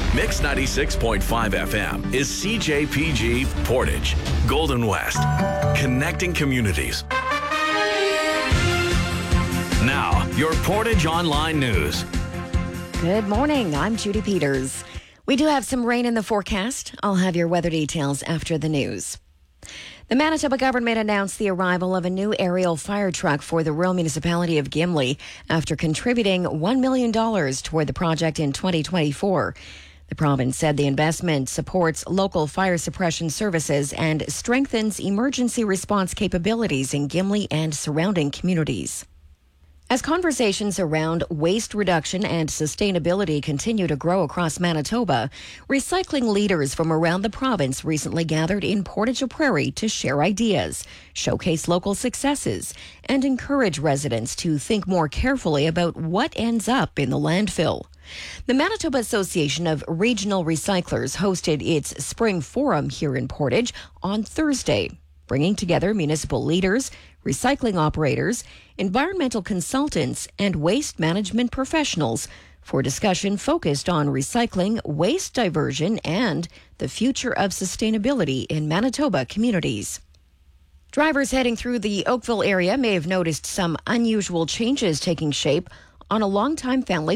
Mix 96.5 FM is CJPG Portage, Golden West, connecting communities. Now, your Portage Online News. Good morning. I'm Judy Peters. We do have some rain in the forecast. I'll have your weather details after the news. The Manitoba government announced the arrival of a new aerial fire truck for the rural municipality of Gimli after contributing $1 million toward the project in 2024. The province said the investment supports local fire suppression services and strengthens emergency response capabilities in Gimli and surrounding communities. As conversations around waste reduction and sustainability continue to grow across Manitoba, recycling leaders from around the province recently gathered in Portage la Prairie to share ideas, showcase local successes, and encourage residents to think more carefully about what ends up in the landfill. The Manitoba Association of Regional Recyclers hosted its Spring Forum here in Portage on Thursday, bringing together municipal leaders, recycling operators, environmental consultants, and waste management professionals for discussion focused on recycling, waste diversion, and the future of sustainability in Manitoba communities. Drivers heading through the Oakville area may have noticed some unusual changes taking shape on a longtime family